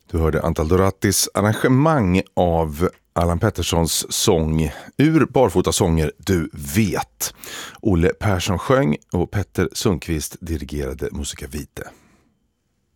Du hörde Antal Dorattis arrangemang av Allan Petterssons sång ur Barfotasånger du vet. Olle Persson sjöng och Petter Sundqvist dirigerade Musica Vitae.